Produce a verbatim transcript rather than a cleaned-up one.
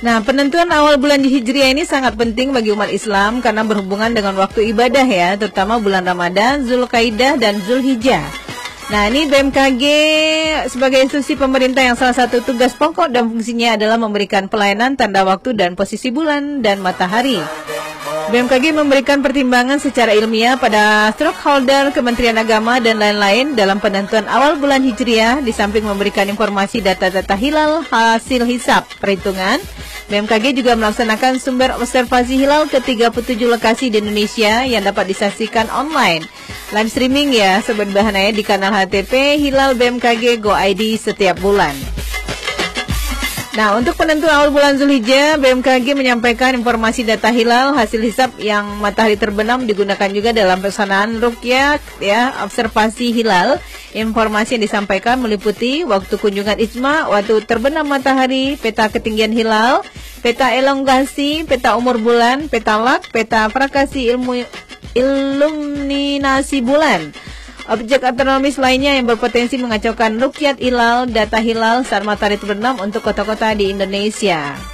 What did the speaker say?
Nah, penentuan awal bulan Hijriah ini sangat penting bagi umat Islam karena berhubungan dengan waktu ibadah ya, terutama bulan Ramadan, Zulkaidah dan Zulhijjah. Nah, ini B M K G sebagai institusi pemerintah yang salah satu tugas pokok dan fungsinya adalah memberikan pelayanan tanda waktu dan posisi bulan dan matahari. B M K G memberikan pertimbangan secara ilmiah pada stakeholder, Kementerian Agama, dan lain-lain dalam penentuan awal bulan Hijriah, di samping memberikan informasi data-data hilal hasil hisab perhitungan. B M K G juga melaksanakan sumber observasi hilal ke tiga puluh tujuh lokasi di Indonesia yang dapat disaksikan online. Live streaming ya, Sobat Bahana ya, di kanal H T P Hilal B M K G Go I D setiap bulan. Nah, untuk penentuan awal bulan Zulhijjah, B M K G menyampaikan informasi data hilal hasil hisab yang matahari terbenam digunakan juga dalam pelaksanaan ruqyah ya, observasi hilal. Informasi yang disampaikan meliputi waktu kunjungan ijma, waktu terbenam matahari, peta ketinggian hilal, peta elongasi, peta umur bulan, peta lak, peta prakasi ilmu iluminasi bulan. Objek astronomis lainnya yang berpotensi mengacaukan ruqyat hilal, data hilal saat matahari terbenam untuk kota-kota di Indonesia.